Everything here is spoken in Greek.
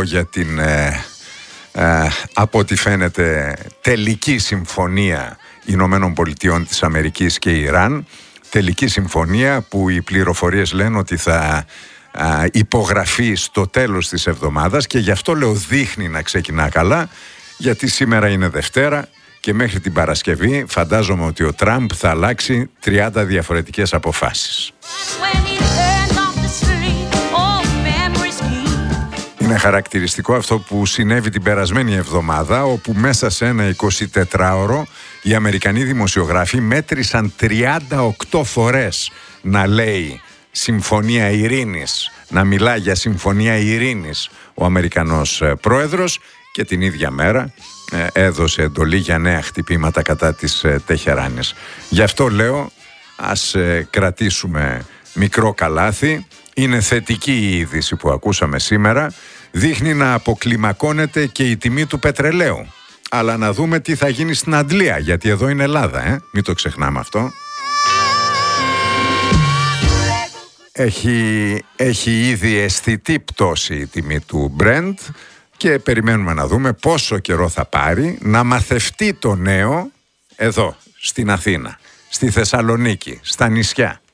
για την από ό,τι φαίνεται τελική συμφωνία Ηνωμένων Πολιτειών της Αμερικής και Ιράν. Τελική συμφωνία που οι πληροφορίες λένε ότι θα υπογραφεί στο τέλος της εβδομάδας, και γι' αυτό λέω δείχνει να ξεκινά καλά, γιατί σήμερα είναι Δευτέρα και μέχρι την Παρασκευή φαντάζομαι ότι ο Τραμπ θα αλλάξει 30 διαφορετικές αποφάσεις. Είναι χαρακτηριστικό αυτό που συνέβη την περασμένη εβδομάδα, όπου μέσα σε ένα 24ωρο οι Αμερικανοί δημοσιογράφοι μέτρησαν 38 φορές να λέει συμφωνία ειρήνης, να μιλά για συμφωνία ειρήνης ο Αμερικανός πρόεδρος, και την ίδια μέρα έδωσε εντολή για νέα χτυπήματα κατά της Τεχεράνης. Γι' αυτό λέω ας κρατήσουμε μικρό καλάθι. Είναι θετική η είδηση που ακούσαμε σήμερα. Δείχνει να αποκλιμακώνεται και η τιμή του πετρελαίου. Αλλά να δούμε τι θα γίνει στην Αντλία, γιατί εδώ είναι Ελλάδα, μην το ξεχνάμε αυτό. Έχει ήδη αισθητή πτώση η τιμή του Brent και περιμένουμε να δούμε πόσο καιρό θα πάρει να μαθευτεί το νέο εδώ στην Αθήνα, στη Θεσσαλονίκη, στα νησιά.